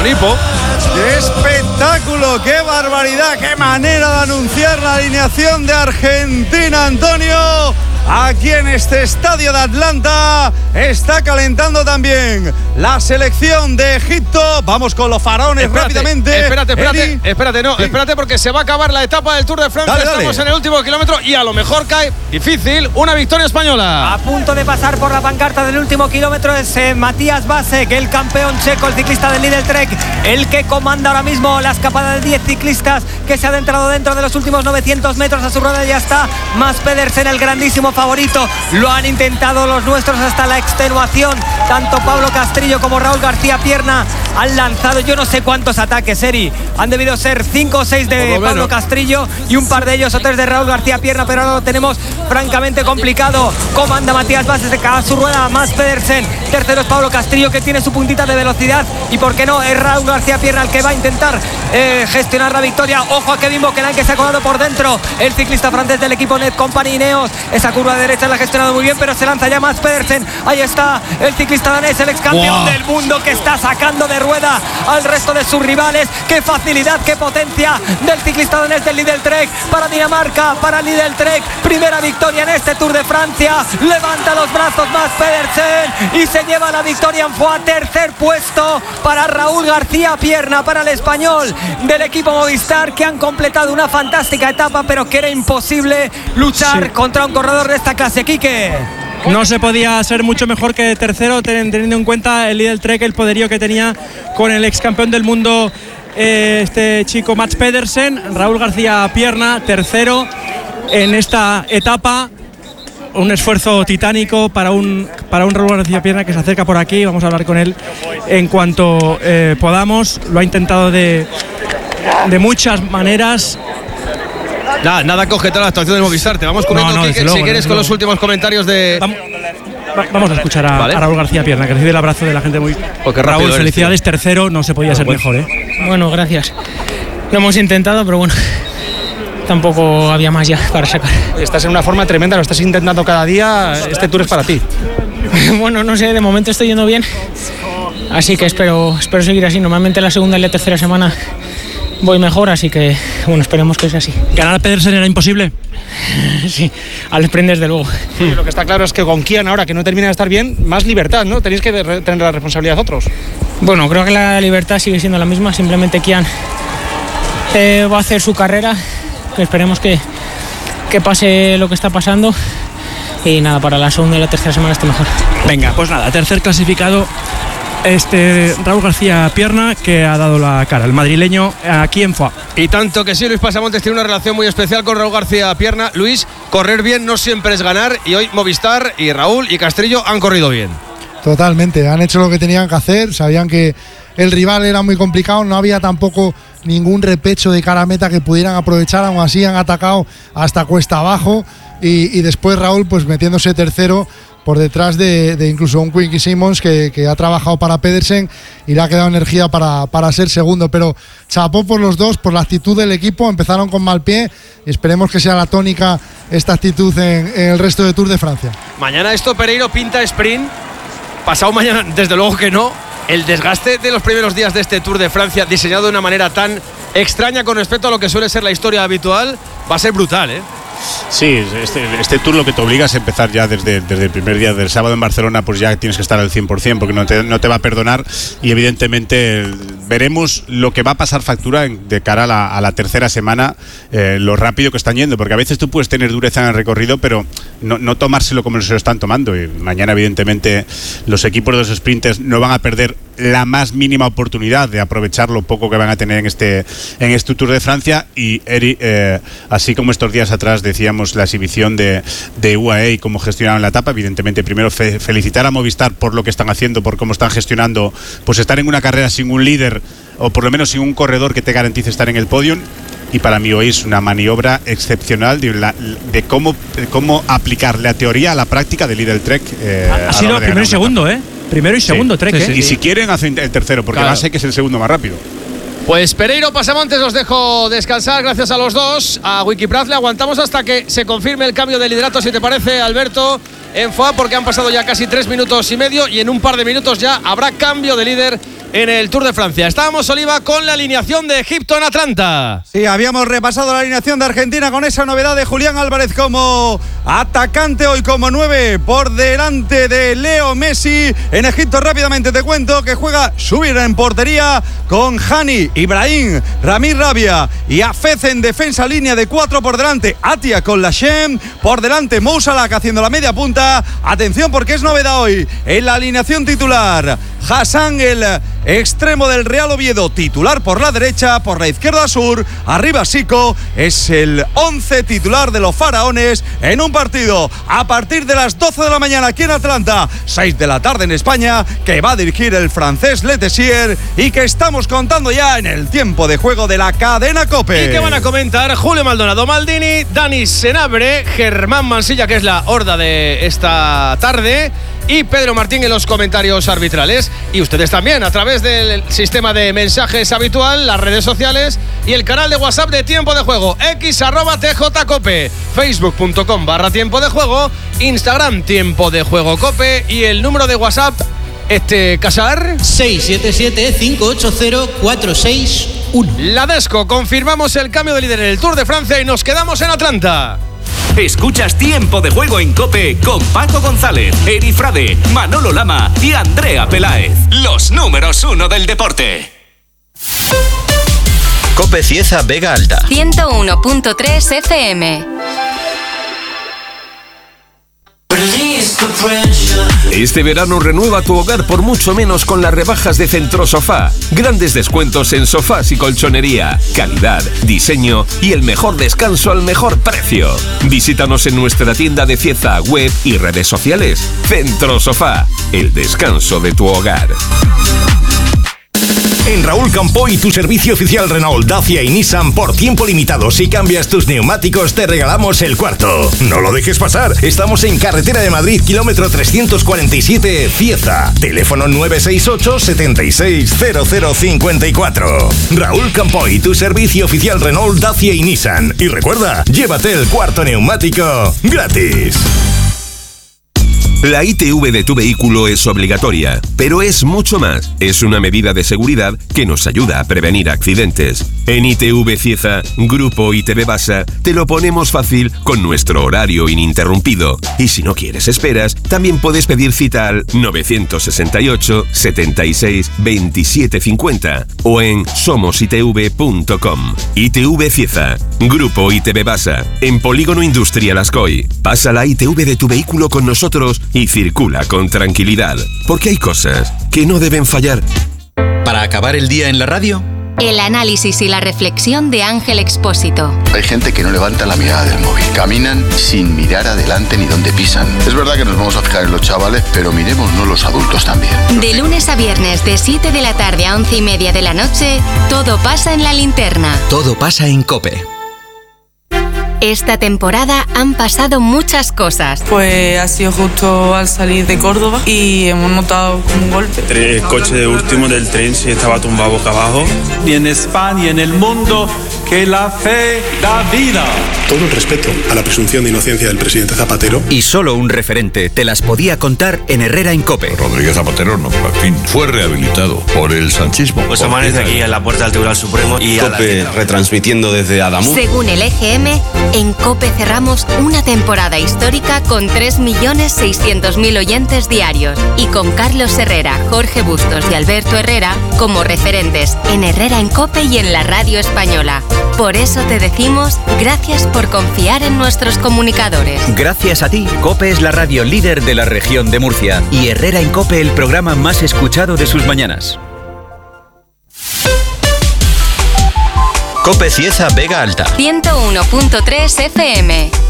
Filippo. ¡Qué espectáculo! ¡Qué barbaridad! ¡Qué manera de anunciar la alineación de Argentina, Antonio! Aquí en este estadio de Atlanta está calentando también la selección de Egipto. Vamos con los faraones rápidamente. Espérate, porque se va a acabar la etapa del Tour de Francia. Estamos en el último kilómetro y a lo mejor cae difícil una victoria española. A punto de pasar por la pancarta del último kilómetro es Matías Vásek, el campeón checo, el ciclista del Lidl Trek, el que comanda ahora mismo la escapada de 10 ciclistas que se ha adentrado dentro de los últimos 900 metros. A su rueda ya está Mads Pedersen, el grandísimo favorito. Lo han intentado los nuestros hasta la extenuación. Tanto Pablo Castrillo como Raúl García Pierna han lanzado yo no sé cuántos ataques, Eri. Han debido ser 5 o 6 de Pablo Castrillo y un par de ellos o 3 de Raúl García Pierna, pero ahora lo tenemos francamente complicado. Comanda Matías Vásek a su rueda Mads Pedersen. Tercero es Pablo Castrillo, que tiene su puntita de velocidad, y por qué no es Raúl García Pierna el que va a intentar gestionar la victoria. Ojo a Kevin Bouquelin, que se ha colado por dentro, el ciclista francés del equipo Net Company Ineos. Esa curva de derecha la ha gestionado muy bien, pero se lanza ya Mads Pedersen. Ahí está el ciclista danés, el ex campeón del mundo, que está sacando de rueda al resto de sus rivales. Qué facilidad, qué potencia del ciclista danés del Lidl Trek para Dinamarca, para Lidl Trek. Primera victoria en este Tour de Francia. Levanta los brazos Mads Pedersen y se lleva la victoria en Foix. Tercer puesto para Raúl García Pierna, para el español del equipo Movistar, que han completado una fantástica etapa, pero que era imposible luchar contra un corredor de esta clase. Quique. No se podía ser mucho mejor que tercero, teniendo en cuenta el Lidl Trek, el poderío que tenía con el ex campeón del mundo, este chico Mads Pedersen. Raúl García Pierna, tercero en esta etapa. Un esfuerzo titánico para un Raúl García Pierna, que se acerca por aquí. Vamos a hablar con él en cuanto podamos. Lo ha intentado de muchas maneras. Nada que objetar a la actuación del Movistar. Te vamos comiendo, Quique, si quieres, con los últimos comentarios de... Vamos a escuchar a Raúl García Pierna, que recibe el abrazo de la gente muy... Raúl, felicidades, tercero, no se podía ser mejor, ¿eh? Bueno, gracias. Lo hemos intentado, pero bueno, tampoco había más ya para sacar. Estás en una forma tremenda, lo estás intentando cada día. Este Tour es para ti. Bueno, no sé, de momento estoy yendo bien, así que espero seguir así. Normalmente la segunda y la tercera semana voy mejor, así que bueno, esperemos que sea así. ¿Ganar a Pedersen era imposible? Sí, al sprint desde luego. Sí, lo que está claro es que con Kian, ahora que no termina de estar bien, más libertad, ¿no? Tenéis que tener la responsabilidad otros. Bueno, creo que la libertad sigue siendo la misma, simplemente Kian va a hacer su carrera, que esperemos que pase lo que está pasando, y nada, para la segunda y la tercera semana esté mejor. Venga, pues nada, tercer clasificado Raúl García Pierna, que ha dado la cara, el madrileño, aquí en Foix. Y tanto que sí, Luis Pasamontes tiene una relación muy especial con Raúl García Pierna. Luis, correr bien no siempre es ganar, y hoy Movistar y Raúl y Castrillo han corrido bien. Totalmente, han hecho lo que tenían que hacer, sabían que el rival era muy complicado, no había tampoco ningún repecho de cara a meta que pudieran aprovechar, aún así han atacado hasta cuesta abajo, y después Raúl pues metiéndose tercero por detrás de incluso un Quincy Simons que ha trabajado para Pedersen y le ha quedado energía para ser segundo. Pero chapó por los dos, por la actitud del equipo. Empezaron con mal pie y esperemos que sea la tónica esta actitud en el resto de Tour de Francia. Mañana esto, Pereiro, pinta sprint. Pasado mañana, desde luego que no. El desgaste de los primeros días de este Tour de Francia, diseñado de una manera tan extraña con respecto a lo que suele ser la historia habitual, va a ser brutal, ¿eh? Sí, este Tour lo que te obliga es empezar ya desde el primer día del sábado en Barcelona, pues ya tienes que estar al 100%, porque no te va a perdonar, y evidentemente veremos lo que va a pasar factura de cara a la tercera semana, lo rápido que están yendo, porque a veces tú puedes tener dureza en el recorrido, pero no tomárselo como se lo están tomando, y mañana evidentemente los equipos de los sprinters no van a perder la más mínima oportunidad de aprovechar lo poco que van a tener en este Tour de Francia. Y Eri, así como estos días atrás decíamos la exhibición de UAE y cómo gestionaron la etapa, evidentemente primero felicitar a Movistar por lo que están haciendo, por cómo están gestionando, pues estar en una carrera sin un líder, o por lo menos sin un corredor que te garantice estar en el podium. Y para mí hoy es una maniobra excepcional de cómo aplicar la teoría a la práctica del Lidl Trek. Ha sido primero y segundo, primero y segundo Trek. Sí. Y si quieren hacen el tercero, porque va a ser que es el segundo más rápido. Pues Pereiro, Pasamontes, os dejo descansar, gracias a los dos. A Wikiprad le aguantamos hasta que se confirme el cambio de liderato, si te parece, Alberto, en Foix, porque han pasado ya casi 3 minutos y medio, y en un par de minutos ya habrá cambio de líder en el Tour de Francia. Estábamos, Oliva, con la alineación de Egipto en Atlanta. Sí, habíamos repasado la alineación de Argentina con esa novedad de Julián Álvarez como atacante, hoy como 9 por delante de Leo Messi. En Egipto rápidamente te cuento que juega Subir en portería con Hani, Ibrahim, Ramir Rabia y Hafez en defensa, línea de 4 por delante, Atia con Lashem, por delante Mo Salah haciendo la media punta. Atención porque es novedad hoy en la alineación titular. Hassan, el extremo del Real Oviedo, titular por la derecha, por la izquierda Sur, arriba Sico, es el 11 titular de los faraones en un partido a partir de las 12 de la mañana aquí en Atlanta, 6 de la tarde en España, que va a dirigir el francés Letessier y que estamos contando ya en el tiempo de juego de la cadena COPE. Y que van a comentar Julio Maldonado Maldini, Dani Senabre, Germán Mansilla, que es la horda de esta tarde, y Pedro Martín en los comentarios arbitrales. Y ustedes también a través del sistema de mensajes habitual, las redes sociales y el canal de WhatsApp de Tiempo de Juego, x@tjcope, facebook.com/Tiempo de Juego, Instagram Tiempo de Juego Cope y el número de WhatsApp, Casar, 677-580-461. La Desco. Confirmamos el cambio de líder en el Tour de Francia y nos quedamos en Atlanta. Escuchas Tiempo de Juego en COPE con Paco González, Eri Frade, Manolo Lama y Andrea Peláez. Los números 1 del deporte. COPE Cieza Vega Alta 101.3 FM. Este verano renueva tu hogar por mucho menos con las rebajas de Centrosofá. Grandes descuentos en sofás y colchonería, calidad, diseño y el mejor descanso al mejor precio. Visítanos en nuestra tienda de Cieza, web y redes sociales. Centrosofá, el descanso de tu hogar. En Raúl Campoy, tu servicio oficial Renault, Dacia y Nissan por tiempo limitado. Si cambias tus neumáticos, te regalamos el cuarto. No lo dejes pasar. Estamos en Carretera de Madrid, kilómetro 347, Cieza. Teléfono 968 760054. Raúl Campoy, tu servicio oficial Renault, Dacia y Nissan. Y recuerda, llévate el cuarto neumático gratis. La ITV de tu vehículo es obligatoria, pero es mucho más. Es una medida de seguridad que nos ayuda a prevenir accidentes. En ITV Cieza, Grupo ITV Basa, te lo ponemos fácil con nuestro horario ininterrumpido. Y si no quieres esperas, también puedes pedir cita al 968 76 27 50 o en somositv.com. ITV Cieza, Grupo ITV Basa, en Polígono Industrial Ascoy. Pasa la ITV de tu vehículo con nosotros y circula con tranquilidad, porque hay cosas que no deben fallar. Para acabar el día en la radio, el análisis y la reflexión de Ángel Expósito. Hay gente que no levanta la mirada del móvil. Caminan sin mirar adelante ni donde pisan. Es verdad que nos vamos a fijar en los chavales, pero miremosnos los adultos también. De lunes a viernes, de 7 de la tarde a 11:30 de la noche, todo pasa en La Linterna. Todo pasa en COPE. Esta temporada han pasado muchas cosas. Pues ha sido justo al salir de Córdoba y hemos notado como un golpe. El coche último del tren se estaba tumbado boca abajo. Y en España y en el mundo, que la fe da vida. Todo el respeto a la presunción de inocencia del presidente Zapatero. Y solo un referente te las podía contar en Herrera en COPE. Rodríguez Zapatero, no, en fin, fue rehabilitado por el sanchismo. Pues amanece aquí en la puerta del Tribunal Supremo y COPE retransmitiendo desde Adamuz. Según el EGM, en COPE cerramos una temporada histórica con 3.600.000 oyentes diarios y con Carlos Herrera, Jorge Bustos y Alberto Herrera como referentes en Herrera en COPE y en la radio española. Por eso te decimos gracias por confiar en nuestros comunicadores. Gracias a ti, COPE es la radio líder de la región de Murcia y Herrera en COPE el programa más escuchado de sus mañanas. COPE Cieza Vega Alta 101.3 FM.